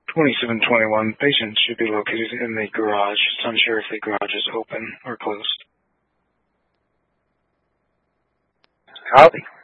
2721. Patient should be located in the garage. It's unsure if the garage is open or closed. Copy.